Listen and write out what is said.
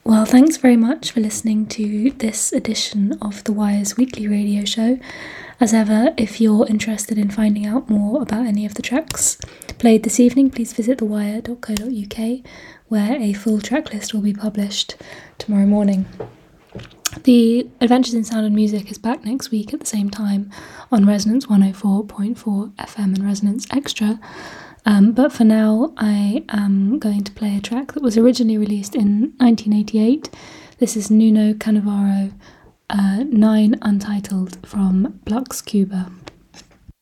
Well, thanks very much for listening to this edition of The Wire's weekly radio show. As ever, if you're interested in finding out more about any of the tracks played this evening, please visit thewire.co.uk, where a full track list will be published tomorrow morning. The Adventures in Sound and Music is back next week at the same time on Resonance 104.4 FM and Resonance Extra. But for now, I am going to play a track that was originally released in 1988. This is Nuno Canavaro, 9 Untitled from Blux Cuba.